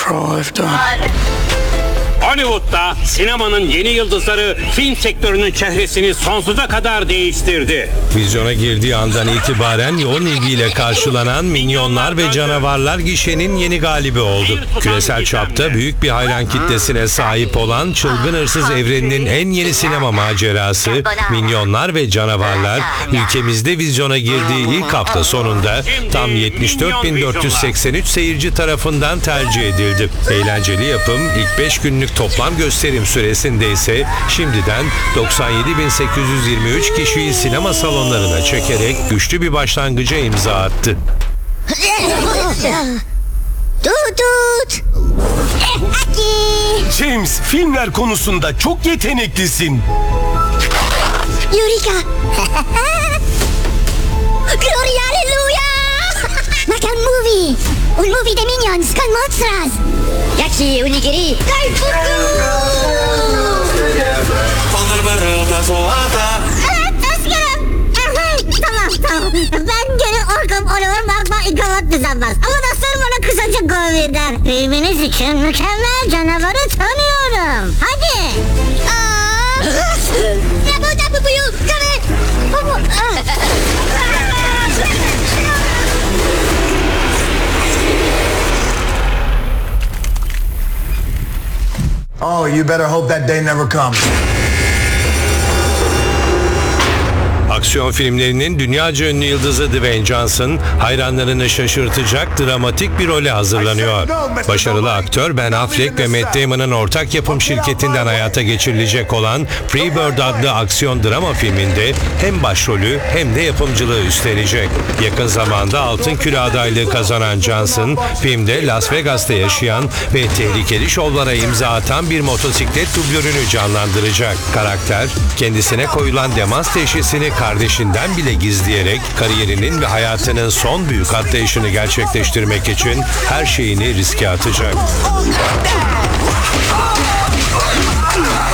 for all I've done. Hollywood'da sinemanın yeni yıldızları film sektörünün çehresini sonsuza kadar değiştirdi. Vizyona girdiği andan itibaren yoğun ilgiyle karşılanan Minyonlar ve Canavarlar gişenin yeni galibi oldu. Küresel çapta büyük bir hayran kitlesine sahip olan çılgın hırsız evreninin en yeni sinema macerası Minyonlar ve Canavarlar ülkemizde vizyona girdiği ilk hafta sonunda tam 74.483 seyirci tarafından tercih edildi. Eğlenceli yapım ilk 5 günlük toplam gösterim süresinde ise şimdiden 97.823 kişiyi sinema salonlarına çekerek güçlü bir başlangıca imza attı. Tut. James, filmler konusunda çok yeteneklisin. Eureka! Gloria, aleluya! Makan movie! Un movie de Minions con monstras! Yachi, onigiri! Tamam. Ben geri orkum olurum bakma ikamat düzenmez. Ama da sen bana kısaca koviden. Filminiz için mükemmel canavarı tanıyorum. Hadi. Ya bu da bu. Oh, you better hope that day never comes. Aksiyon filmlerinin dünyaca ünlü yıldızı Dwayne Johnson, hayranlarını şaşırtacak dramatik bir role hazırlanıyor. Başarılı aktör Ben Affleck ve Matt Damon'ın ortak yapım şirketinden hayata geçirilecek olan Freebird adlı aksiyon drama filminde hem başrolü hem de yapımcılığı üstlenecek. Yakın zamanda Altın Küre adaylığı kazanan Johnson, filmde Las Vegas'ta yaşayan ve tehlikeli şovlara imza atan bir motosiklet dublörünü canlandıracak. Karakter, kendisine koyulan demans teşhisini kardeşinden bile gizleyerek kariyerinin ve hayatının son büyük atlayışını gerçekleştirmek için her şeyini riske atacak.